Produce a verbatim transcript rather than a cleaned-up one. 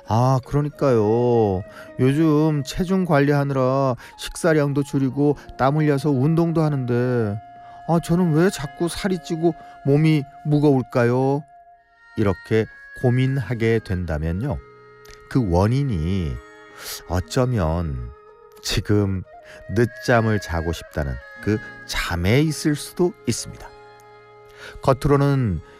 아, 그러니까요. 요즘 체중 관리하느라 식사량도 줄이고 땀 흘려서 운동도 하는데, 아, 저는 왜 자꾸 살이 찌고 몸이 무거울까요? 이렇게 고민하게 된다면요. 그 원인이 어쩌면 지금 늦잠을 자고 싶다는 그 잠에 있을 수도 있습니다. 겉으로는